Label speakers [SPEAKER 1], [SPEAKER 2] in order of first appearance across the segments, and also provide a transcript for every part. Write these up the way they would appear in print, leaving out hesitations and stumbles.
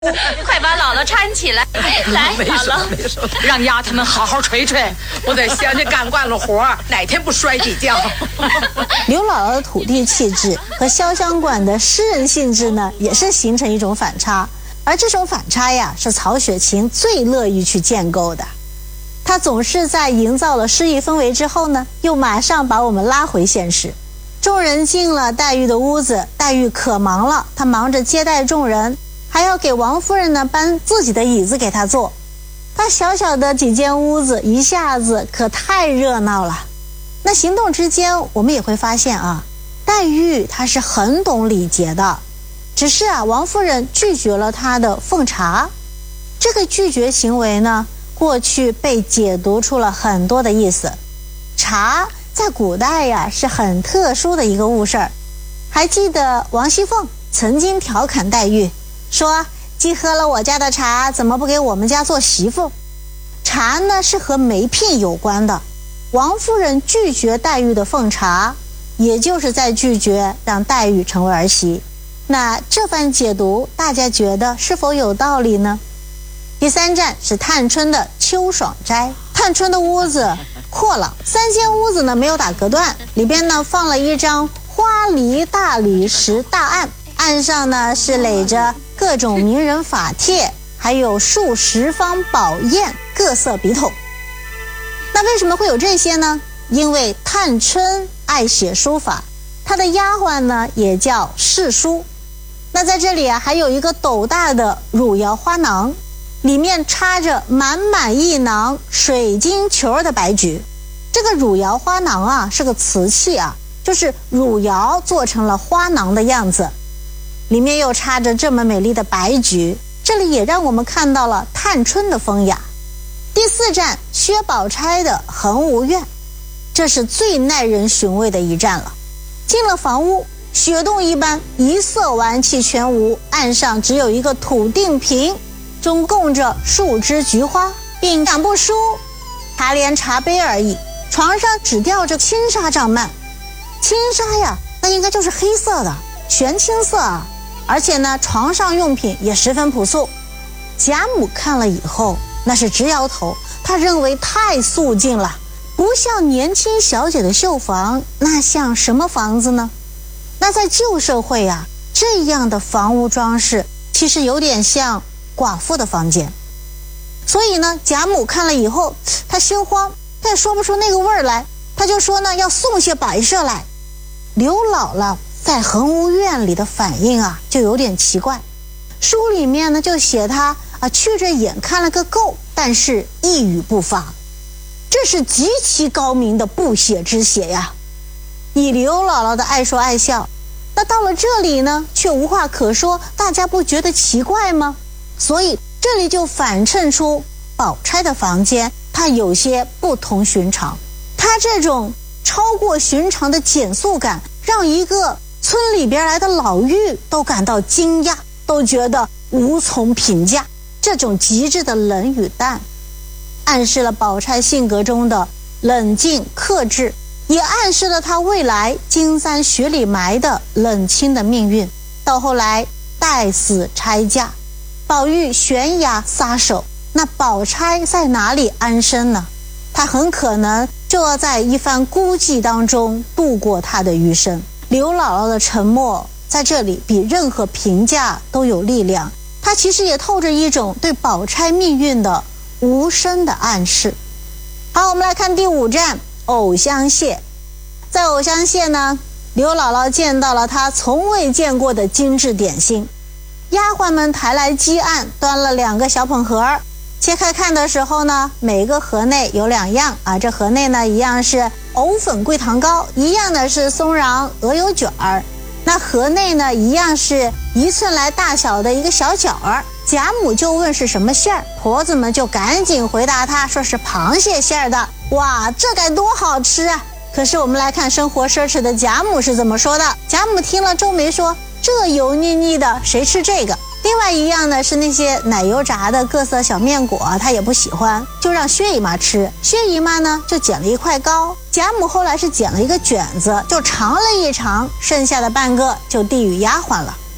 [SPEAKER 1] 快把姥姥搀起来，来，
[SPEAKER 2] 没
[SPEAKER 1] 姥姥，
[SPEAKER 2] 没事，让丫头们好好吹吹。我得嫌你干惯了活，哪天不摔几跤？
[SPEAKER 3] 刘姥姥的土地气质和潇湘馆的诗人性质呢，也是形成一种反差。而这种反差呀，是曹雪芹最乐意去建构的。他总是在营造了诗意氛围之后呢，又马上把我们拉回现实。众人进了黛玉的屋子，黛玉可忙了，她忙着接待众人，还要给王夫人呢搬自己的椅子给她坐。她小小的几间屋子一下子可太热闹了。那行动之间我们也会发现啊，黛玉她是很懂礼节的，只是啊王夫人拒绝了她的奉茶。这个拒绝行为呢，过去被解读出了很多的意思。茶在古代呀是很特殊的一个物事儿。还记得王熙凤曾经调侃黛玉说，既喝了我家的茶，怎么不给我们家做媳妇？茶呢是和媒聘有关的，王夫人拒绝黛玉的奉茶，也就是在拒绝让黛玉成为儿媳。那这番解读大家觉得是否有道理呢？第三站是探春的秋爽斋。探春的屋子阔朗，3间屋子呢没有打隔断，里边呢放了一张花梨大理石大案，案上呢是垒着各种名人法帖，还有数十方宝砚，各色笔筒。那为什么会有这些呢？因为探春爱写书法，她的丫鬟呢也叫侍书。那在这里啊，还有一个斗大的汝窑花囊，里面插着满满一囊水晶球的白菊。这个汝窑花囊啊是个瓷器啊，就是汝窑做成了花囊的样子，里面又插着这么美丽的白菊，这里也让我们看到了探春的风雅。第4站薛宝钗的恒芜苑，这是最耐人寻味的一站了。进了房屋，雪洞一般，一色玩器全无，案上只有一个土定瓶，中供着数枝菊花，并2部书，茶帘茶杯而已。床上只吊着轻纱帐幔，轻纱呀，那应该就是黑色的，玄青色啊。而且呢，床上用品也十分朴素。贾母看了以后，那是直摇头，她认为太素净了，不像年轻小姐的绣房，那像什么房子呢？那在旧社会啊，这样的房屋装饰其实有点像寡妇的房间。所以呢，贾母看了以后，她心慌，她也说不出那个味儿来，她就说呢，要送些摆设来。刘姥姥在恒芜苑里的反应啊，就有点奇怪。书里面呢就写她去着眼看了个够，但是一语不发，这是极其高明的不写之写呀。以刘姥姥的爱说爱笑，那到了这里呢，却无话可说，大家不觉得奇怪吗？所以这里就反衬出宝钗的房间，它有些不同寻常。它这种超过寻常的简素感，让一个村里边来的老妪都感到惊讶，都觉得无从评价。这种极致的冷与淡，暗示了宝钗性格中的冷静克制，也暗示了她未来金簪雪里埋的冷清的命运。到后来待死拆嫁，宝玉悬崖撒手，那宝钗在哪里安身呢？她很可能就要在一番孤寂当中度过她的余生。刘姥姥的沉默在这里比任何评价都有力量，它其实也透着一种对宝钗命运的无声的暗示。好，我们来看第5站藕香榭。在藕香榭呢，刘姥姥见到了她从未见过的精致点心。丫鬟们抬来鸡案，端了2个小捧盒，切开看的时候呢，每个盒内有2样啊。这盒内呢，一样是藕粉桂糖糕，一样的是松瓤鹅油卷儿。那盒内呢，一样是1寸来大小的一个小饺儿。贾母就问是什么馅儿，婆子们就赶紧回答她说是螃蟹馅儿的。哇，这该多好吃啊！可是我们来看生活奢侈的贾母是怎么说的。贾母听了皱眉说，这油腻腻的，谁吃这个？另外一样呢是那些奶油炸的各色小面果，她也不喜欢，就让薛姨妈吃。薛姨妈呢就捡了一块糕，贾母后来是捡了一个卷子，就尝了一尝，剩下的半个就递与丫鬟了。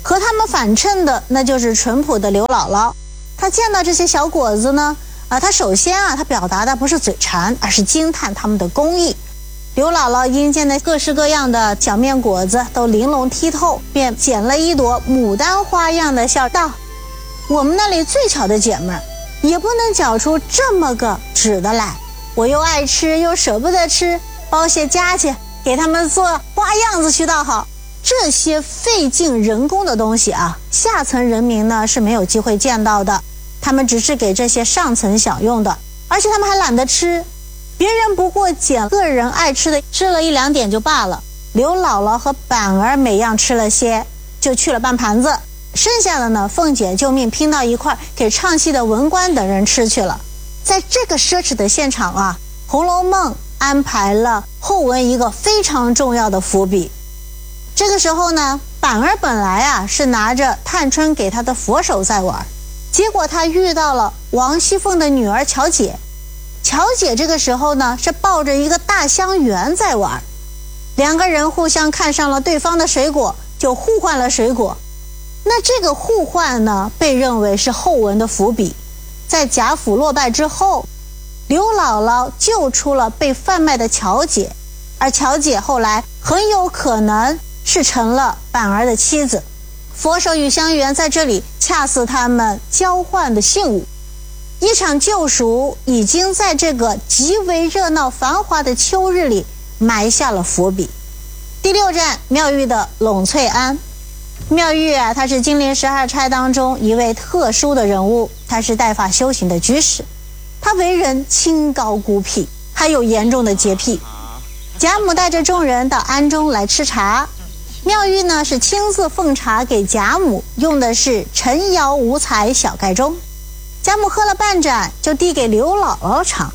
[SPEAKER 3] 和他们反衬的那就是淳朴的刘姥姥。她见到这些小果子呢，她首先她表达的不是嘴馋，而是惊叹他们的工艺。刘姥姥因见那各式各样的小面果子都玲珑剔透，便捡了一朵牡丹花样的笑道：“我们那里最巧的姐们儿，也不能搅出这么个纸的来。我又爱吃又舍不得吃，包些家去，给他们做花样子去倒好。”这些费尽人工的东西下层人民呢是没有机会见到的，他们只是给这些上层享用的，而且他们还懒得吃。别人不过捡个人爱吃的，吃了1-2点就罢了。刘姥姥和板儿每样吃了些，就去了半盘子，剩下的呢，凤姐就命拼到一块，给唱戏的文官等人吃去了。在这个奢侈的现场《红楼梦》安排了后文一个非常重要的伏笔。这个时候呢，板儿本来是拿着探春给他的佛手在玩，结果他遇到了王熙凤的女儿巧姐。巧姐这个时候呢是抱着一个大香园在玩，两个人互相看上了对方的水果，就互换了水果。那这个互换呢，被认为是后文的伏笔。在贾府落败之后，刘姥姥救出了被贩卖的巧姐，而巧姐后来很有可能是成了板儿的妻子。佛手与香园在这里恰似他们交换的信物。一场救赎已经在这个极为热闹繁华的秋日里埋下了伏笔。第6站，妙玉的栊翠庵。妙玉她是金陵12钗当中一位特殊的人物，她是带发修行的居士，她为人清高孤僻，还有严重的洁癖。贾母带着众人到庵中来吃茶，妙玉呢是亲自奉茶给贾母，用的是陈窑五彩小盖盅。贾母喝了半盏，就递给刘姥姥尝。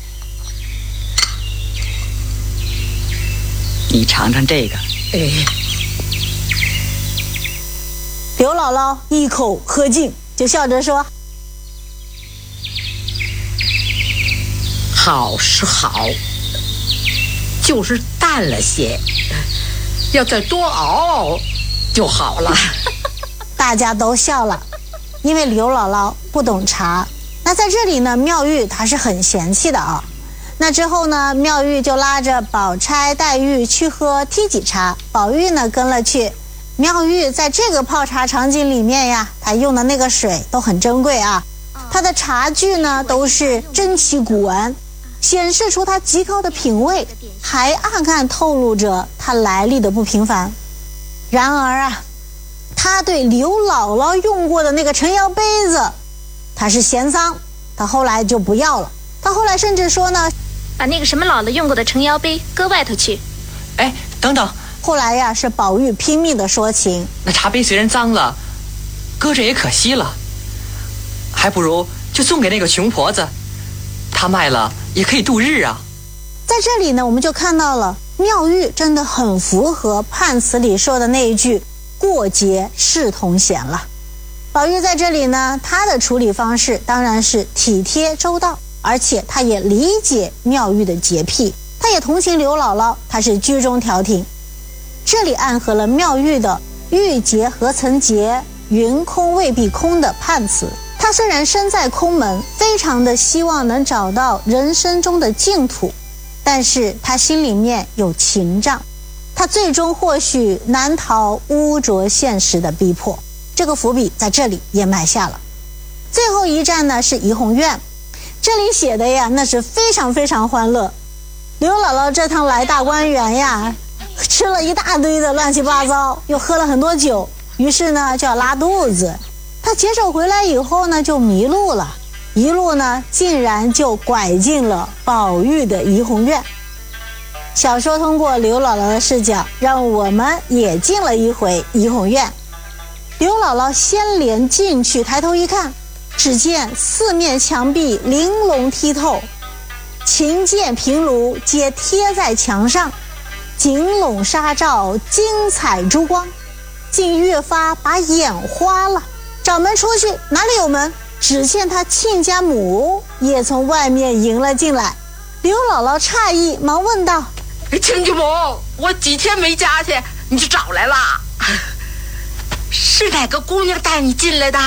[SPEAKER 4] 你尝尝这个。
[SPEAKER 3] 刘姥姥一口喝尽，就笑着说：“
[SPEAKER 2] 好是好，就是淡了些，要再多熬就好了。”
[SPEAKER 3] 大家都笑了，因为刘姥姥不懂茶。那在这里呢，妙玉她是很嫌弃的那之后呢，妙玉就拉着宝钗、黛玉去喝梯级茶，宝玉呢跟了去。妙玉在这个泡茶场景里面她用的那个水都很珍贵她的茶具呢都是珍奇古玩，显示出她极高的品味，还暗暗透露着她来历的不平凡。然而他对刘姥姥用过的那个陈窑杯子，他是嫌脏，他后来就不要了。他后来甚至说呢，
[SPEAKER 1] 把那个什么姥姥用过的陈窑杯搁外头去。
[SPEAKER 4] 哎，等等，
[SPEAKER 3] 后来是宝玉拼命的说情。
[SPEAKER 4] 那茶杯虽然脏了，搁着也可惜了，还不如就送给那个穷婆子，她卖了也可以度日啊。
[SPEAKER 3] 在这里呢，我们就看到了妙玉真的很符合判词里说的那一句过节视同闲了。宝玉在这里呢，他的处理方式当然是体贴周到，而且他也理解妙玉的洁癖，他也同情刘姥姥，他是居中调停。这里暗合了妙玉的玉洁何曾洁，云空未必空的判词。他虽然身在空门，非常的希望能找到人生中的净土，但是他心里面有情障，他最终或许难逃污浊现实的逼迫。这个伏笔在这里也埋下了。最后一站呢是怡红院，这里写的那是非常非常欢乐。刘姥姥这趟来大观园吃了一大堆的乱七八糟，又喝了很多酒，于是呢就要拉肚子。她解手回来以后呢就迷路了，一路呢竟然就拐进了宝玉的怡红院。小说通过刘姥姥的视角，让我们也进了一回怡红院。刘姥姥先连进去，抬头一看，只见四面墙壁玲珑剔透，琴键屏炉皆贴在墙上，锦笼纱罩，精彩珠光，竟越发把眼花了。找门出去，哪里有门？只见他亲家母也从外面迎了进来。刘姥姥诧异，忙问道：“
[SPEAKER 2] 亲家母，我几天没家去，你就找来了？ 是哪个姑娘带你进来的？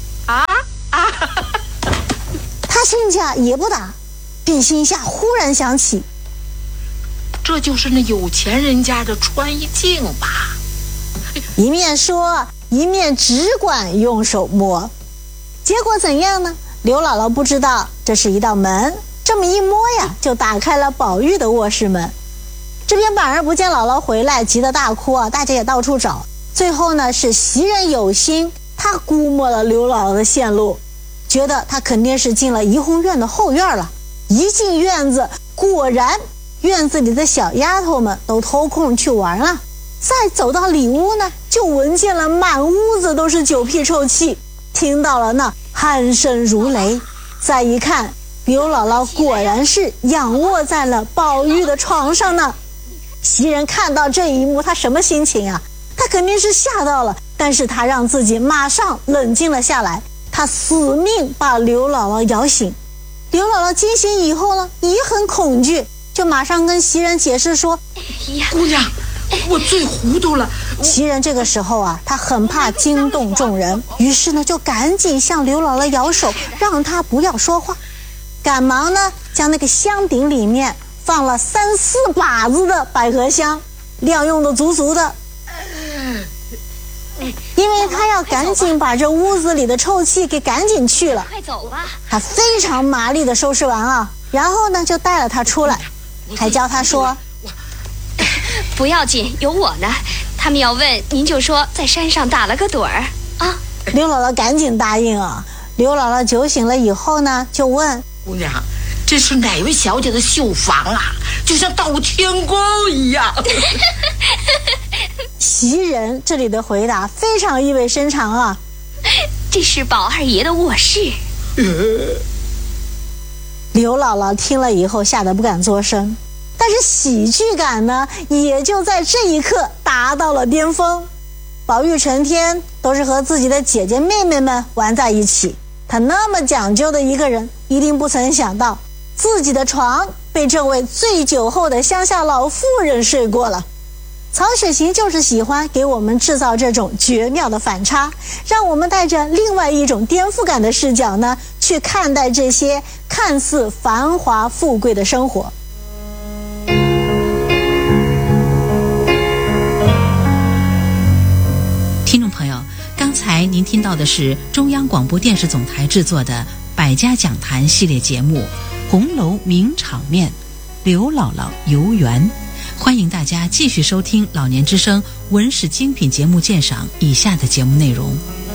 [SPEAKER 3] 他亲家也不答，便心下忽然想起，
[SPEAKER 2] 这就是那有钱人家的穿衣镜吧？
[SPEAKER 3] 一面说一面只管用手摸。结果怎样呢？刘姥姥不知道这是一道门，这么一摸呀，就打开了宝玉的卧室门。这边板儿不见姥姥回来，急得大哭啊！大家也到处找，最后呢是袭人有心，他估摸了刘姥姥的线路，觉得她肯定是进了怡红院的后院了。一进院子，果然院子里的小丫头们都偷空去玩了。再走到里屋呢，就闻见了满屋子都是酒屁臭气，听到了那鼾声如雷。再一看，刘姥姥果然是仰卧在了宝玉的床上呢。袭人看到这一幕，她什么心情啊？她肯定是吓到了，但是她让自己马上冷静了下来，她死命把刘姥姥摇醒。刘姥姥惊醒以后呢，也很恐惧，就马上跟袭人解释说：
[SPEAKER 2] 姑娘，我醉糊涂了。
[SPEAKER 3] 袭人这个时候啊，她很怕惊动众人，于是呢就赶紧向刘姥姥摇手，让她不要说话。赶忙呢将那个香鼎里面放了3、4把子的百合香，量用的足足的，因为他要赶紧把这屋子里的臭气给赶紧去了。
[SPEAKER 1] 快走吧！
[SPEAKER 3] 他非常麻利的收拾完啊，然后呢就带了他出来，还教他说：
[SPEAKER 1] 不要紧，有我呢。他们要问，您就说在山上打了个盹儿啊。
[SPEAKER 3] 刘姥姥赶紧答应啊。刘姥姥酒醒了以后呢，就问
[SPEAKER 2] 姑娘，这是哪位小姐的绣房啊？就像到天宫一样。
[SPEAKER 3] 袭人这里的回答非常意味深长啊。
[SPEAKER 1] 这是宝二爷的卧室。
[SPEAKER 3] 刘姥姥听了以后吓得不敢作声，但是喜剧感呢也就在这一刻达到了巅峰。宝玉成天都是和自己的姐姐妹妹们玩在一起，他那么讲究的一个人，一定不曾想到自己的床被这位醉酒后的乡下老妇人睡过了。曹雪芹就是喜欢给我们制造这种绝妙的反差，让我们带着另外一种颠覆感的视角呢，去看待这些看似繁华富贵的生活。
[SPEAKER 5] 听众朋友，刚才您听到的是中央广播电视总台制作的百家讲坛系列节目《红楼名场面》，刘姥姥游园。欢迎大家继续收听老年之声文史精品节目鉴赏以下的节目内容。